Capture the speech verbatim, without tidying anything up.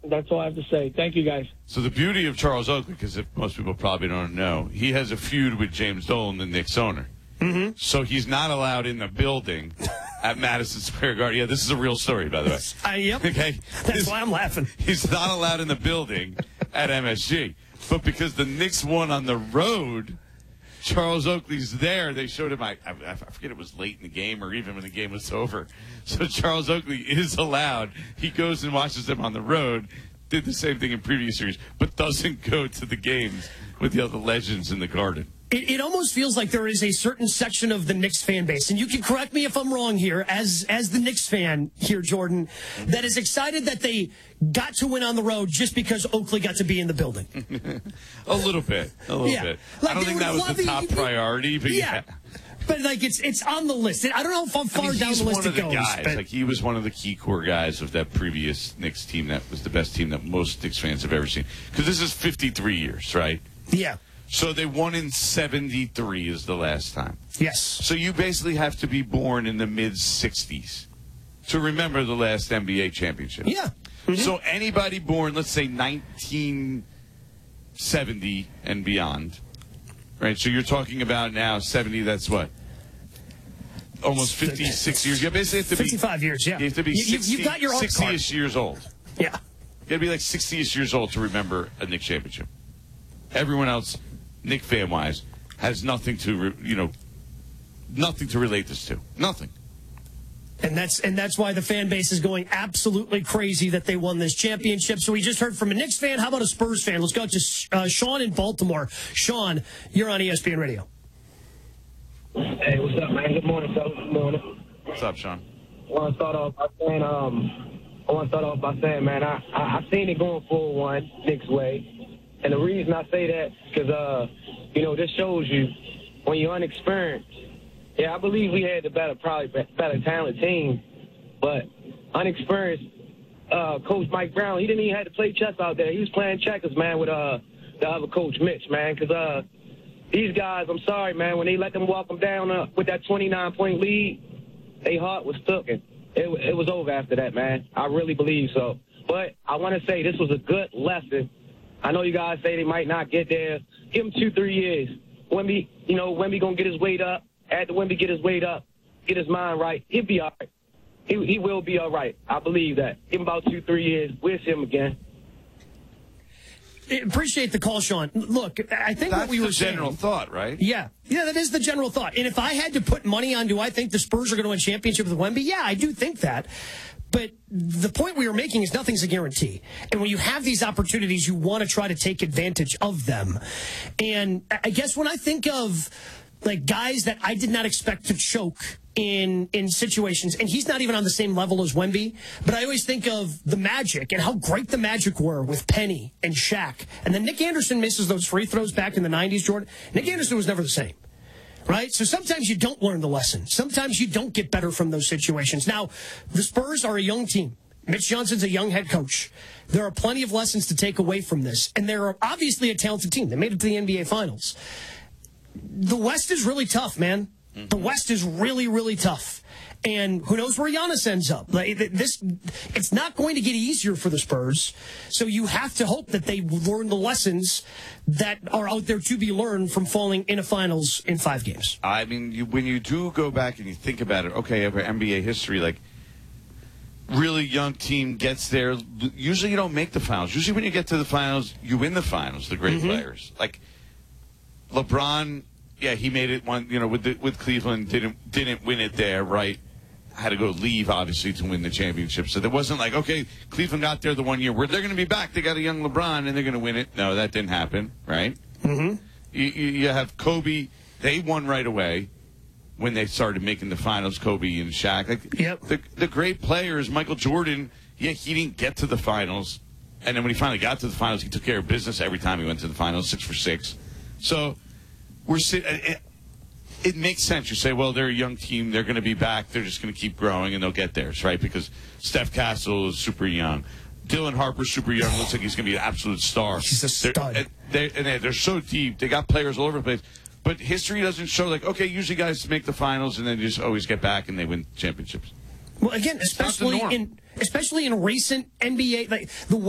That's all I have to say. Thank you, guys. So the beauty of Charles Oakley, because most people probably don't know, he has a feud with James Dolan, the Knicks owner. Mm-hmm. So he's not allowed in the building at Madison Square Garden. Yeah, this is a real story, by the way. Uh, yep. Okay, That's He's- why I'm laughing. He's not allowed in the building at M S G. But because the Knicks won on the road, Charles Oakley's there. They showed him, I, I, I forget it was late in the game or even when the game was over. So Charles Oakley is allowed. He goes and watches them on the road. Did the same thing in previous years, but doesn't go to the games with the other legends in the Garden. It, it almost feels like there is a certain section of the Knicks fan base, and you can correct me if I'm wrong here, as as the Knicks fan here, Jordan, that is excited that they got to win on the road just because Oakley got to be in the building. A little bit. A little Yeah. bit. Like, I don't they think would that was love the it. top priority, but yeah. Yeah. But, like, it's it's on the list. I don't know how far I mean, down he's the list one of it the goes. guys. But Like, he was one of the key core guys of that previous Knicks team that was the best team that most Knicks fans have ever seen. Because this is fifty-three years, right? yeah. So they won in seventy-three is the last time. Yes. So you basically have to be born in the mid-sixties to remember the last N B A championship. Yeah. Mm-hmm. So anybody born, let's say, nineteen seventy and beyond, right? So you're talking about now seventy, that's what? Almost fifty-six years. You basically have to be fifty-five years, yeah. You have to be You- you- sixty, you've got your art card. sixty-ish years old. Yeah. You got to be like sixty-ish years old to remember a Knicks championship. Everyone else, Knick fan-wise, has nothing to, re- you know, nothing to relate this to. Nothing. And that's and that's why the fan base is going absolutely crazy that they won this championship. So we just heard from a Knicks fan. How about a Spurs fan? Let's go to uh, Sean in Baltimore. Sean, you're on E S P N Radio. Hey, what's up, man? Good morning, fellas. Good morning. What's up, Sean? I want to start off by saying, um, I want to start off by saying, man, I I, I seen it going four one Knicks way, and the reason I say that because uh, you know, this shows you when you're unexperienced. Yeah, I believe we had the better, probably better talent team, but unexperienced. Uh, Coach Mike Brown, he didn't even have to play chess out there. He was playing checkers, man, with uh the other coach Mitch, man, because uh these guys, I'm sorry, man, when they let them walk them down uh, with that twenty-nine point lead, their heart was taken. It, it was over after that, man. I really believe so. But I want to say this was a good lesson. I know you guys say they might not get there. Give them two, three years. Wemby, you know, Wemby going to get his weight up. After Wemby get his weight up, get his mind right, he'll be all right. He, he will be all right. I believe that. Give him about two, three years. We'll see him again. Appreciate the call, Sean. Look, I think That's what we the were saying. general thought, right? Yeah. Yeah, that is the general thought. And if I had to put money on, do I think the Spurs are going to win a championship with Wemby? Yeah, I do think that. But the point we were making is nothing's a guarantee. And when you have these opportunities, you want to try to take advantage of them. And I guess when I think of like guys that I did not expect to choke in in situations, and he's not even on the same level as Wemby, but I always think of the Magic and how great the Magic were with Penny and Shaq. And then Nick Anderson misses those free throws back in the nineties, Jordan. Nick Anderson was never the same. Right? So sometimes you don't learn the lesson. Sometimes you don't get better from those situations. Now, the Spurs are a young team. Mitch Johnson's a young head coach. There are plenty of lessons to take away from this. And they're obviously a talented team. They made it to the N B A Finals. The West is really tough, man. The West is really, really tough. And who knows where Giannis ends up. Like, this, it's not going to get easier for the Spurs. So you have to hope that they learn the lessons that are out there to be learned from falling in a finals in five games. I mean, you, when you do go back and you think about it, okay, over N B A history, like, really young team gets there. Usually you don't make the finals. Usually when you get to the finals, you win the finals, the great mm-hmm. players. Like, LeBron, yeah, he made it one, you know, with the, with Cleveland, didn't didn't win it there, right? Had to go leave, obviously, to win the championship. So there wasn't like, okay, Cleveland got there the one year where they're going to be back. They got a young LeBron, and they're going to win it. No, that didn't happen, right? Mm-hmm. You, you, you have Kobe. They won right away when they started making the finals, Kobe and Shaq. Like, yep. the, the great players, Michael Jordan, yeah, he didn't get to the finals. And then when he finally got to the finals, he took care of business every time he went to the finals, six for six. So we're sitting. It, it makes sense. You say, well, they're a young team. They're going to be back. They're just going to keep growing, and they'll get theirs, right? Because Steph Castle is super young. Dylan Harper's super young. Looks like he's going to be an absolute star. He's a stud. They're, they're, and they're, they're so deep. They got players all over the place. But history doesn't show, like, okay, usually guys make the finals, and then they just always get back, and they win championships. Well, again, especially in especially in recent N B A, like the